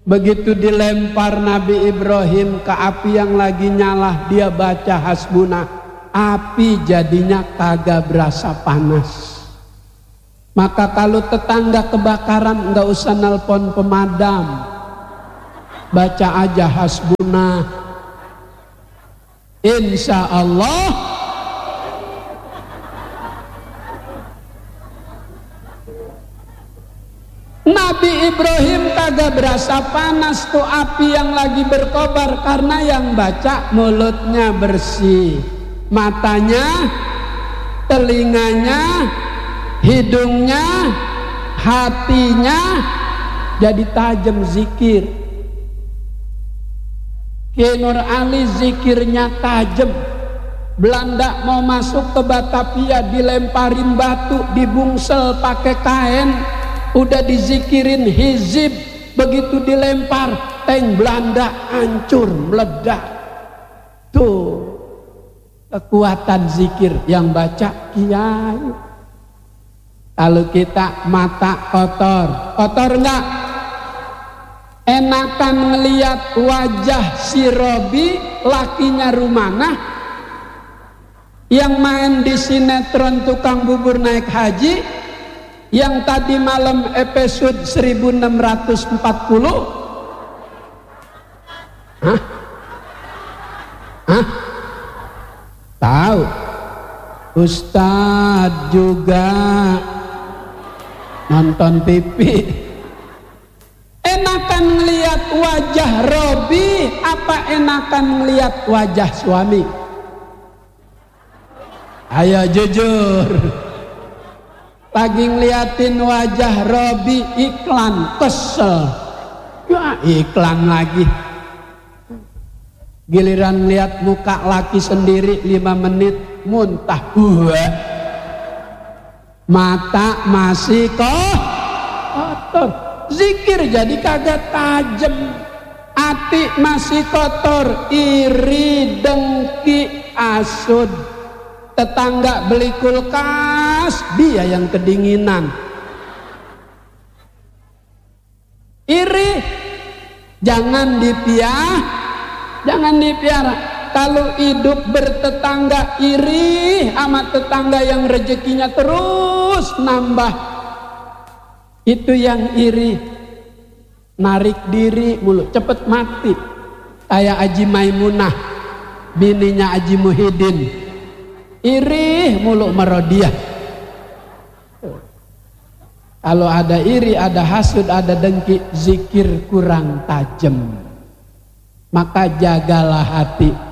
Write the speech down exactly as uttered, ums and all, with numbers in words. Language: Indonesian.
Begitu dilempar Nabi Ibrahim ke api yang lagi nyala, dia baca hasbunah, api jadinya kagak berasa panas. Maka kalau tetangga kebakaran nggak usah nelpon pemadam, baca aja hasbunah, insya Allah Nabi Ibrahim kagak berasa panas tuh api yang lagi berkobar, karena yang baca mulutnya bersih, matanya, telinganya, hidungnya, hatinya jadi tajam zikir. Kiai Nur Ali zikirnya tajam. Belanda mau masuk ke Batavia dilemparin batu, dibungsel pakai kain, udah dizikirin hizib, begitu dilempar tank Belanda hancur meledak. Tuh kekuatan zikir yang baca kiai. Kalau kita mata kotor, kotor enggak? Enakan ngelihat wajah si Robi, lakinya Rumana, yang main di sinetron tukang bubur naik haji, yang tadi malam episode seribu enam ratus empat puluh. Hah? Hah? Tahu? Ustadz juga nonton T V. Enakan ngelihat wajah Robi apa enakan ngelihat wajah suami? Ayo jujur. Lagi ngeliatin wajah Robi iklan, kesel. Ya iklan lagi. Giliran lihat muka laki sendiri lima menit muntah. Buah. Mata masih kok kotor. Zikir jadi kagak tajem. Hati masih kotor, iri, dengki, asud. Tetangga beli kulkas, dia yang kedinginan. Iri, jangan dipiara, jangan dipiara. Kalau hidup bertetangga iri sama tetangga yang rezekinya terus nambah, itu yang iri, narik diri mulu, cepet mati. Kayak Haji Maimunah, bininya Haji Muhyiddin. Iri mulu merodiah. Kalau ada iri, ada hasud, ada dengki, zikir kurang tajam. Maka jagalah hati.